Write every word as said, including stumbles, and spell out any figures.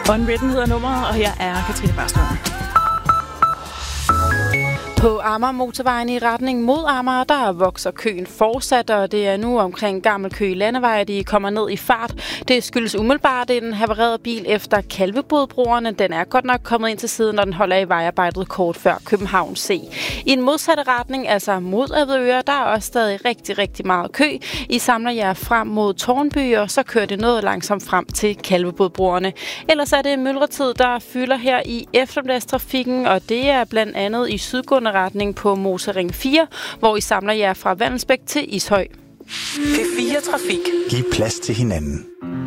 Unwritten hedder nummeret, og her er Katrine Barstrom. På Amager Motorvejen i retning mod Amager, der vokser køen fortsat, og det er nu omkring Gammel Køge Landevej, de kommer ned i fart. Det skyldes umiddelbart en havareret bil efter Kalvebodbroerne. Den er godt nok kommet ind til siden, når den holder i vejarbejdet kort før København C. I en modsatte retning, altså mod Avedøre, der er også stadig rigtig, rigtig meget kø. I samler jer frem mod Tårnby, og så kører det noget langsomt frem til Kalvebodbroerne. Ellers er det myldretid, der fylder her i eftermiddagstrafikken, og det er blandt andet i sydgående retning på Motorring fire, hvor I samler jer fra Vandelsbæk til Ishøj. P fire Trafik. Giv plads til hinanden.